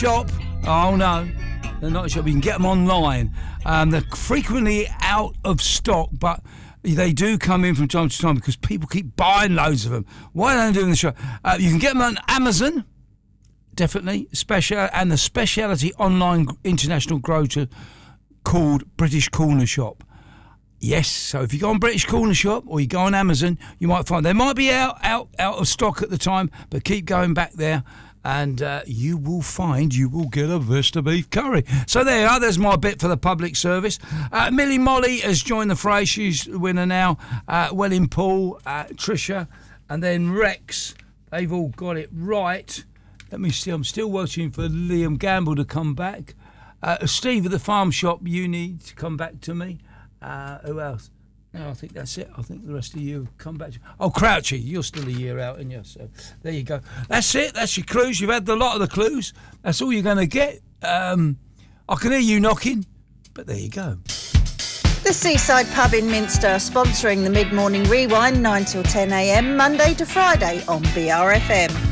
shop. Oh no, they're not a shop. You can get them online. They're frequently out of stock, but they do come in from time to time because people keep buying loads of them. Why don't they do them in the shop? You can get them on Amazon, definitely. And the speciality online international grocer called British Corner Shop. Yes, so if you go on British Corner Shop or you go on Amazon, you might find they might be out of stock at the time, but keep going back there and you will get a Vesta beef curry. So there you are, there's my bit for the public service. Millie Molly has joined the fray, she's the winner now. Welling Paul, Tricia, and then Rex, they've all got it right. Let me see, I'm still waiting for Liam Gamble to come back. Steve at the farm shop, you need to come back to me. Who else? No, I think that's it. I think the rest of you have come back. Crouchy, you're still a year out, aren't you? So there you go. That's it. That's your clues. You've had a lot of the clues. That's all you're going to get. I can hear you knocking, but there you go. The Seaside Pub in Minster are sponsoring the Mid-Morning Rewind 9 till 10 a.m. Monday to Friday on BRFM.